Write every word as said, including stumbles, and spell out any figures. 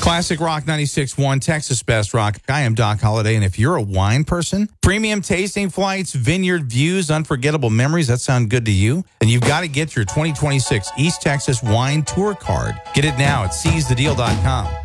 Classic Rock ninety-six point one, Texas Best Rock. I am Doc Holliday, and if you're a wine person, premium tasting flights, vineyard views, unforgettable memories, that sound good to you? Then you've got to get your twenty twenty-six East Texas Wine Tour card. Get it now at seize the deal dot com.